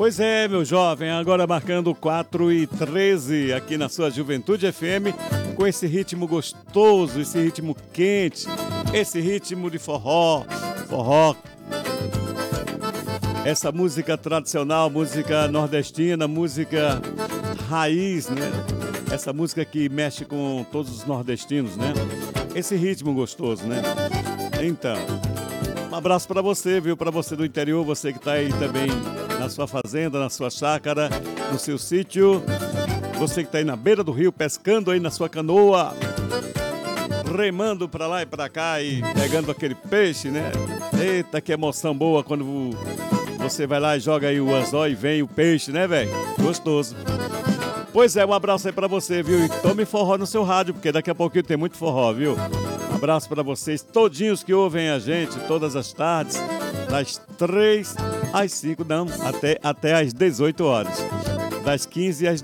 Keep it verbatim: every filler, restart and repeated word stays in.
Pois é, meu jovem, agora marcando quatro e treze aqui na sua Juventude F M, com esse ritmo gostoso, esse ritmo quente, esse ritmo de forró, forró, essa música tradicional, música nordestina, música raiz, né? Essa música que mexe com todos os nordestinos, né? Esse ritmo gostoso, né? Então, um abraço para você, viu? Para você do interior, você que tá aí também na sua fazenda, na sua chácara, no seu sítio. Você que tá aí na beira do rio, pescando aí na sua canoa, remando para lá e para cá e pegando aquele peixe, né? Eita, que emoção boa quando você vai lá e joga aí o anzol e vem o peixe, né, velho? Gostoso. Pois é, um abraço aí pra você, viu? E tome forró no seu rádio, porque daqui a pouquinho tem muito forró, viu? Um abraço pra vocês, todinhos que ouvem a gente todas as tardes, das três às cinco, não, até, até às dezoito horas. Das quinze às